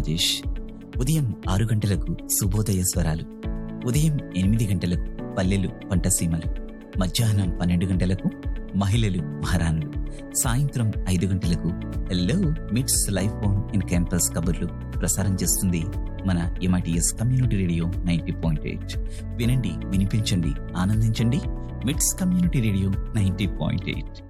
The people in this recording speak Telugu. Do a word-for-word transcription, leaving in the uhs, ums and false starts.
రాజేష్. ఉదయం ఆరు గంటలకు శుభోదయ స్వరాలు, ఉదయం ఎనిమిది గంటలకు పల్లెలు పంటసీమలు, మధ్యాహ్నం పన్నెండు గంటలకు మహిళలు మహారాణులు, సాయంత్రం ఐదు గంటలకు హెల్లో మిట్స్ లైఫ్ ఫోన్ ఇన్ క్యాంపస్ కబుర్లు ప్రసారం చేస్తుంది మన MITS community radio ninety point eight. వినండి, వినిపించండి, ఆనందించండి. మిట్స్ community radio ninety point eight.